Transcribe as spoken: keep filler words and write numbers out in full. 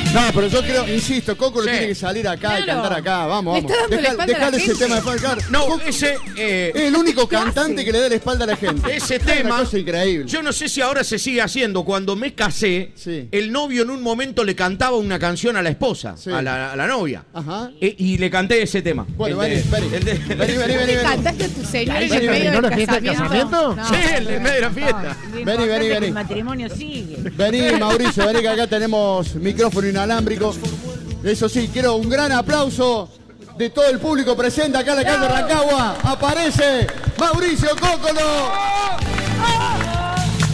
No, pero yo creo, insisto, Coco Sí. tiene que salir acá Claro. y cantar acá. Vamos, Le vamos. está dando la Dejá- espalda a la Dejale ese gente. tema de Falcar. No, Coco ese... eh, es el único ¿Qué cantante hace? que le da la espalda a la gente. Ese Es una tema, cosa increíble. yo no sé si ahora se sigue haciendo. Cuando me casé, Sí. el novio en un momento le cantaba una canción a la esposa, Sí. a, la, a la novia. Ajá. E- y le canté ese tema. Bueno, El de- vení, vení. el de- Vení, vení, vení, ¿Le vení. cantaste a tu señor ¿Ahí en se el medio terminó del la fiesta del casamiento? casamiento? Sí, el de medio de la fiesta. Lo Vení, importante vení, es que vení. el matrimonio sigue. Vení, Mauricio, vení que acá tenemos micrófono inalámbrico. Eso sí, quiero un gran aplauso de todo el público presente acá en la calle de Rancagua. Aparece Mauricio Cócolo.